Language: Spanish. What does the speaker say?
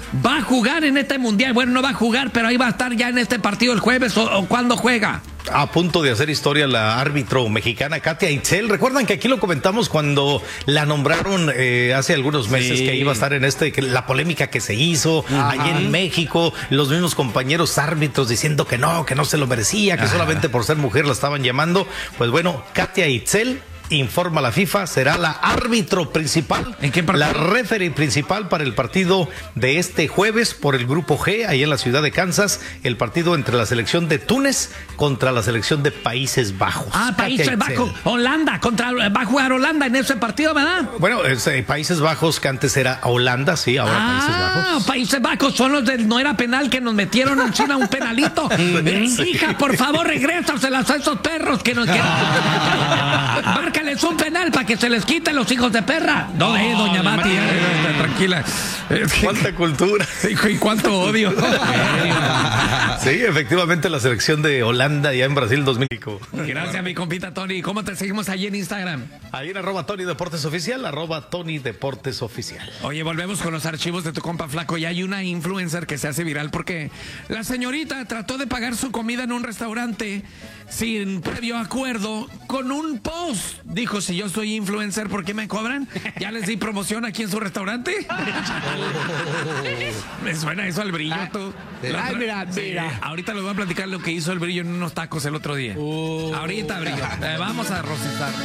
va a jugar en este mundial. Bueno, no va a jugar, pero ahí va a estar ya en este partido el jueves o cuando juega. A punto de hacer historia la árbitro mexicana Katia Itzel. Recuerdan que aquí lo comentamos cuando la nombraron hace algunos meses, que iba a estar en la polémica que se hizo allí en México, los mismos compañeros árbitros diciendo que no se lo merecía, que solamente por ser mujer la estaban llamando. Pues bueno, Katia Itzel, informa la FIFA, será la árbitro principal, ¿en qué partido? La referee principal para el partido de este jueves por el grupo G, ahí en la ciudad de Kansas, el partido entre la selección de Túnez contra la selección de Países Bajos. Países Bajos, Holanda, va a jugar Holanda en ese partido, ¿verdad? Bueno, Países Bajos, que antes era Holanda, sí, ahora Países Bajos. Países Bajos son los no era penal que nos metieron en China un penalito. Hija, por favor, regrésaselas a esos perros que nos márcales un penal para que se les quiten los hijos de perra. No, doña Mati, tranquila. Cuánta cultura. Y cuánto odio. Sí, efectivamente, la selección de Holanda ya en Brasil 2000. Gracias, mi compita Tony. ¿Cómo te seguimos allí en Instagram? Ahí en @TonyDeportesOficial, @TonyDeportesOficial. Oye, volvemos con los archivos de tu compa Flaco. Y hay una influencer que se hace viral porque la señorita trató de pagar su comida en un restaurante sin previo acuerdo con un post. Dijo, si yo soy influencer, ¿por qué me cobran? ¿Ya les di promoción aquí en su restaurante? ¿Me suena eso al Brillo, tú? Mira. Ahorita les voy a platicar lo que hizo el Brillo en unos tacos el otro día. Ahorita, Brillo. Vamos a rocitar.